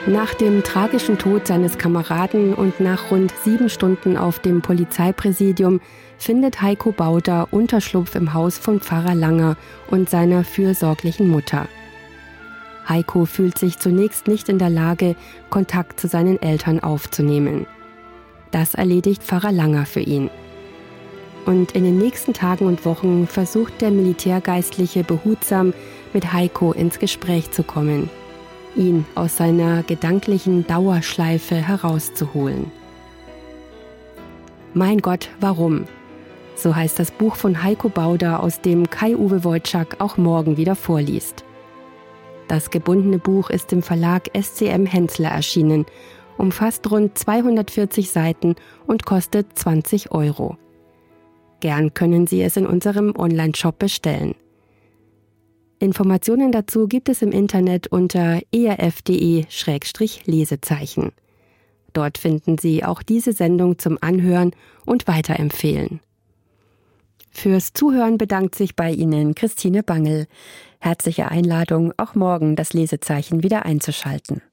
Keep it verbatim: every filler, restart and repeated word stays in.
Nach dem tragischen Tod seines Kameraden und nach rund sieben Stunden auf dem Polizeipräsidium findet Heiko Bauder Unterschlupf im Haus von Pfarrer Langer und seiner fürsorglichen Mutter. Heiko fühlt sich zunächst nicht in der Lage, Kontakt zu seinen Eltern aufzunehmen. Das erledigt Pfarrer Langer für ihn. Und in den nächsten Tagen und Wochen versucht der Militärgeistliche behutsam, mit Heiko ins Gespräch zu kommen, ihn aus seiner gedanklichen Dauerschleife herauszuholen. Mein Gott, warum? So heißt das Buch von Heiko Bauder, aus dem Kai-Uwe Wojczak auch morgen wieder vorliest. Das gebundene Buch ist im Verlag S C M Hensler erschienen, umfasst rund zweihundertvierzig Seiten und kostet zwanzig Euro. Gern können Sie es in unserem Online-Shop bestellen. Informationen dazu gibt es im Internet unter e r f punkt d e Schrägstrich Lesezeichen. Dort finden Sie auch diese Sendung zum Anhören und Weiterempfehlen. Fürs Zuhören bedankt sich bei Ihnen Christine Bangel. Herzliche Einladung, auch morgen das Lesezeichen wieder einzuschalten.